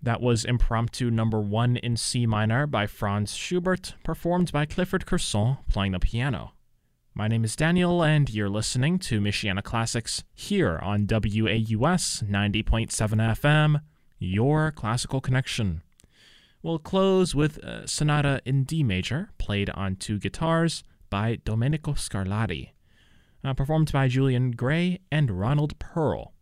That was Impromptu Number 1 in C minor by Franz Schubert, performed by Clifford Curson playing the piano. My name is Daniel, and you're listening to Michiana Classics here on WAUS 90.7 FM, your classical connection. We'll close with Sonata in D major, played on 2 guitars by Domenico Scarlatti, performed by Julian Gray and Ronald Pearl.